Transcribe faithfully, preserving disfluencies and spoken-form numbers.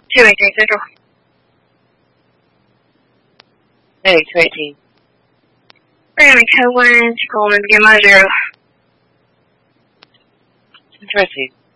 two eighteen Central. Hey, two eighteen. We're gonna code one, Coleman, begin my zero. two eighteen.